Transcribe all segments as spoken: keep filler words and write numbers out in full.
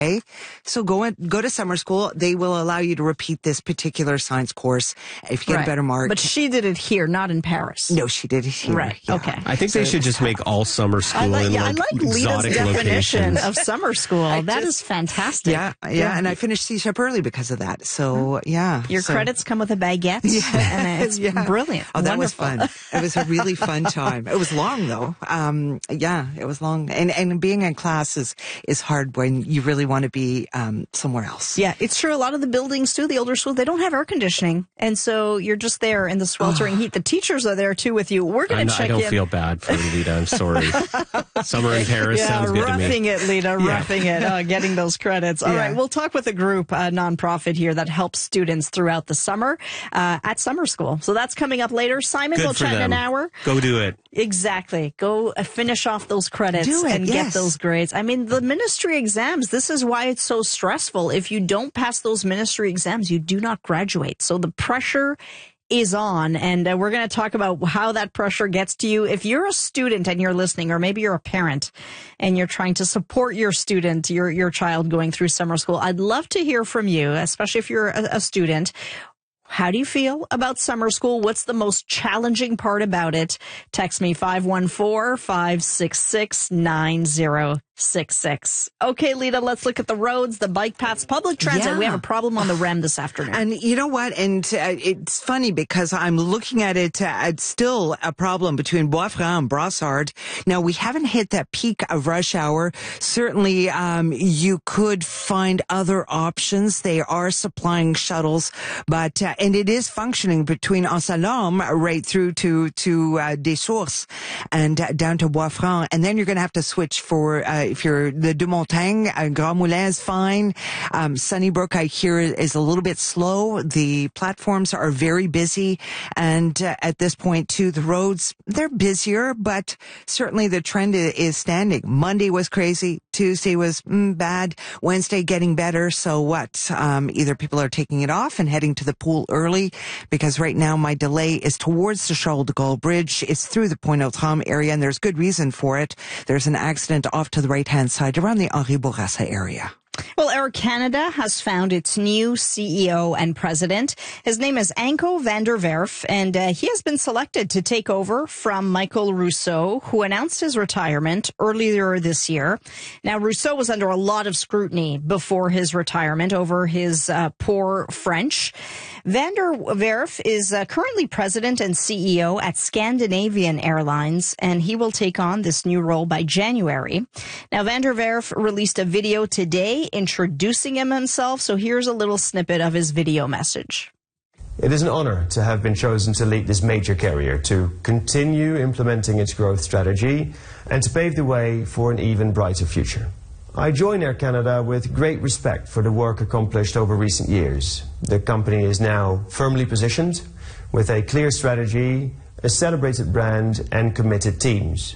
Okay. So go in, go to summer school. They will allow you to repeat this particular science course if you get right. a better mark. But she did it here, not in Paris. No, she did it here. Right. Yeah. Okay. I think So they should it's just tough. make all summer school I like, in yeah, like, I like Lita's exotic definition locations. of summer school. I That just- is fantastic. Yeah, yeah, and I finished C-Shep early because of that. So, yeah. Your so. credits come with a baguette, and it's Yeah. brilliant. Oh, that Wonderful. was fun. It was a really fun time. It was long though. Um, yeah, it was long. And, and being in class is, is hard when you really want to be, um, somewhere else. Yeah, it's true. A lot of the buildings, too, the older schools, they don't have air conditioning. And so you're just there in the sweltering heat. The teachers are there, too, with you. We're going I'm to not- check I don't in. feel bad for Lita. I'm sorry. Summer in Paris Yeah, sounds good to me. roughing it, Lita, roughing it, uh, getting those credits. All Yeah. right, we'll talk with a group, a nonprofit here that helps students throughout the summer uh, at summer school. So that's coming up later. Simon, Good we'll for chat in them. an hour. Go do it. Exactly. Go uh, finish off those credits Do it, and yes. get those grades. I mean, the ministry exams, this is why it's so stressful. If you don't pass those ministry exams, you do not graduate. So the pressure is on, and uh, we're going to talk about how that pressure gets to you. If you're a student and you're listening, or maybe you're a parent and you're trying to support your student, your your child going through summer school, I'd love to hear from you, especially if you're a, a student. How do you feel about summer school? What's the most challenging part about it? Text me five one four, five six six, nine zero six six. Okay, Lita, let's look at the roads, the bike paths, public transit. Yeah. We have a problem on the R E M this afternoon. And you know what? And uh, it's funny because I'm looking at it. Uh, it's still a problem between Bois-Franc and Brossard. Now, we haven't hit that peak of rush hour. Certainly, um, you could find other options. They are supplying shuttles, but uh, and it is functioning between Anselme right through to to uh, Des Sources and uh, down to Bois-Franc. And then you're going to have to switch for uh, if you're the Deux Montagnes. Uh, Grand Moulin is fine. Um, Sunnybrook, I hear, is a little bit slow. The platforms are very busy. And uh, at this point, too, the roads, they're busier, but certainly the trend i- is standing. Monday was crazy. Tuesday was mm, bad. Wednesday getting better. So what? Um, either people are taking it off and heading to the pool early, because right now my delay is towards the Charles de Gaulle Bridge. It's through the Pointe-aux-Trembles area, and there's good reason for it. There's an accident off to the right-hand side around the Henri Bourassa area. Well, Air Canada has found its new C E O and president. His name is Anko van der Werf, and uh, he has been selected to take over from Michael Rousseau, who announced his retirement earlier this year. Now, Rousseau was under a lot of scrutiny before his retirement over his uh, poor French. Van der Werf is uh, currently president and C E O at Scandinavian Airlines, and he will take on this new role by January. Now, Van der Werf released a video today introducing him himself, so here's a little snippet of his video message. It is an honor to have been chosen to lead this major carrier, to continue implementing its growth strategy, and to pave the way for an even brighter future. I join Air Canada with great respect for the work accomplished over recent years. The company is now firmly positioned, with a clear strategy, a celebrated brand, and committed teams.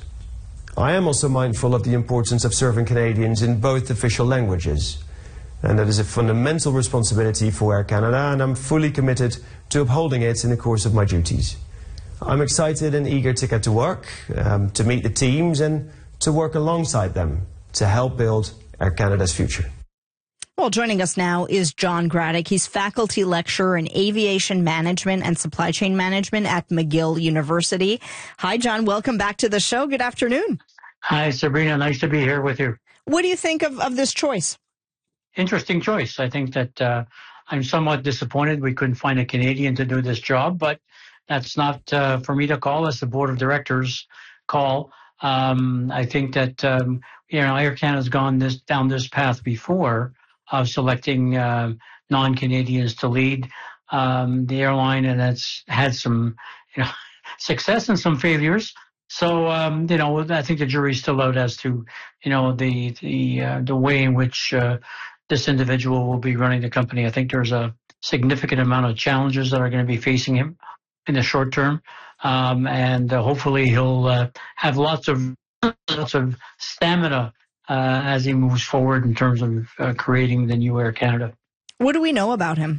I am also mindful of the importance of serving Canadians in both official languages. And that is a fundamental responsibility for Air Canada, and I'm fully committed to upholding it in the course of my duties. I'm excited and eager to get to work, um, to meet the teams, and to work alongside them to help build Air Canada's future. Well, joining us now is John Graddick. He's faculty lecturer in aviation management and supply chain management at McGill University. Hi, John. Welcome back to the show. Good afternoon. Hi, Sabrina. Nice to be here with you. What do you think of, of this choice? Interesting choice. I think that uh, I'm somewhat disappointed we couldn't find a Canadian to do this job, but that's not uh, for me to call. That's the board of directors call. Um, I think that, um, you know, Air Canada's gone this down this path before of selecting uh, non-Canadians to lead um, the airline, and it's had some, you know, success and some failures. So, um, you know, I think the jury's still out as to, you know, the the uh, the way in which uh, this individual will be running the company. I think there's a significant amount of challenges that are going to be facing him in the short term, um, and uh, hopefully he'll uh, have lots of lots of stamina uh, as he moves forward in terms of uh, creating the new Air Canada. What do we know about him?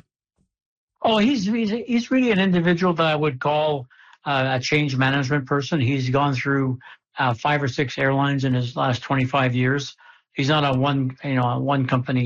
Oh, he's he's he's really an individual that I would call uh, a change management person. He's gone through uh, five or six airlines in his last twenty-five years. he's not a one, you know, a one company